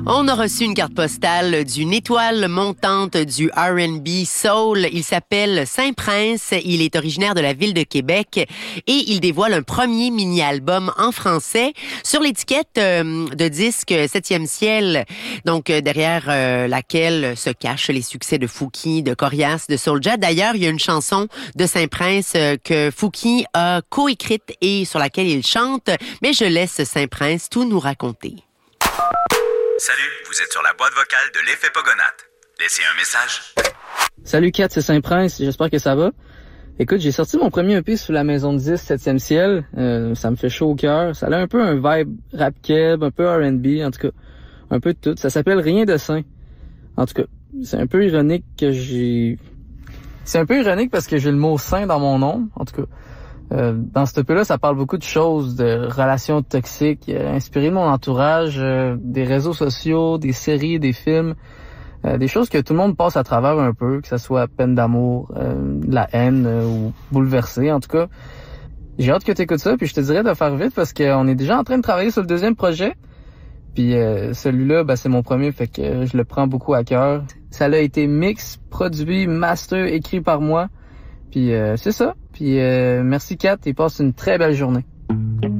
On a reçu une carte postale d'une étoile montante du R&B soul. Il s'appelle Saint-Prince. Il est originaire de la ville de Québec et il dévoile un premier mini-album en français sur l'étiquette de disque 7e ciel. Donc, derrière laquelle se cachent les succès de Fouki, de Corias, de Soulja. D'ailleurs, il y a une chanson de Saint-Prince que Fouki a coécrite et sur laquelle il chante. Mais je laisse Saint-Prince tout nous raconter. Salut, vous êtes sur la boîte vocale de l'Effet Pogonate. Laissez un message. Salut Kat, c'est Saint-Prince, j'espère que ça va. Écoute, j'ai sorti mon premier EP sous la maison de 10, 7e ciel. Ça me fait chaud au cœur. Ça a un peu un vibe rap keb, un peu R&B, en tout cas, un peu de tout. Ça s'appelle Rien de Saint. En tout cas, c'est un peu ironique parce que j'ai le mot saint dans mon nom, en tout cas. Dans cet EP-là, ça parle beaucoup de choses, de relations toxiques, inspirées de mon entourage, des réseaux sociaux, des séries, des films, des choses que tout le monde passe à travers un peu, que ça soit peine d'amour, la haine ou bouleversé. En tout cas, j'ai hâte que tu écoutes ça, puis je te dirais de faire vite parce qu'on est déjà en train de travailler sur le deuxième projet. Puis celui-là, c'est mon premier, fait que je le prends beaucoup à cœur. Ça a été mix, produit, master, écrit par moi. Puis c'est ça. Puis merci Kat et passe une très belle journée.